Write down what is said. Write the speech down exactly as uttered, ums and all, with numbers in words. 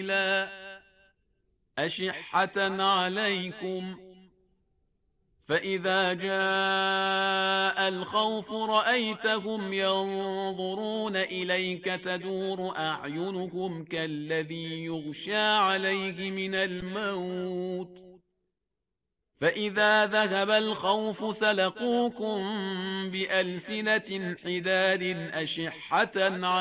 قليلا أشحة عليكم، فإذا جاء الخوف رأيتهم ينظرون إليك تدور أعينهم كالذي يغشى عليه من الموت، فإذا ذهب الخوف سلقوكم بألسنة حداد أشحة